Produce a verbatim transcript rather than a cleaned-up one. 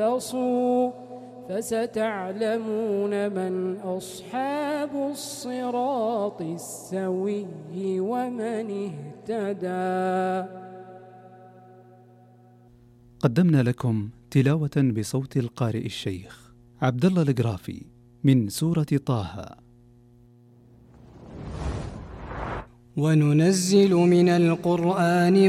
فستعلمون من أصحاب الصراط السوي ومن اهتدى. قدمنا لكم تلاوة بصوت القارئ الشيخ عبد الله القرافي من سورة طه. وننزل من القرآن